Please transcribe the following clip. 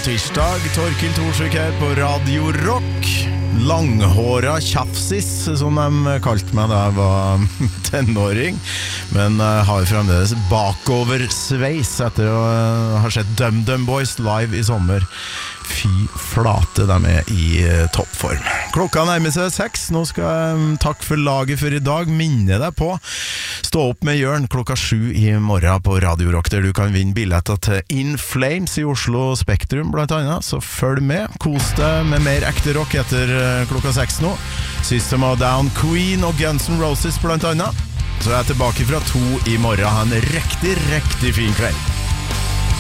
tirsdag. Torkild Thorsvik her på Radio Rock. Langhåra tjafsis, som de kalte meg da jeg var tenåring. Men jeg har fremdeles bakoversveis etter å ha sett DumDum Boys live i sommer. Fy flate, de er i toppform. Klokka nærmer seg 6. Nå skal jeg takke for laget for i dag. Minne deg på stå opp med Jørn klokka 7 i morgen på Radio Rock, der du kan vinne billetter til In Flames i Oslo Spektrum blant annet. Så følg med, kos deg med mer ekte rock etter klokka 6 nå. System of a Down, Queen og Guns N' Roses blant annet. Så er jeg tilbake fra 2 i morgen. Ha en riktig fin kveld.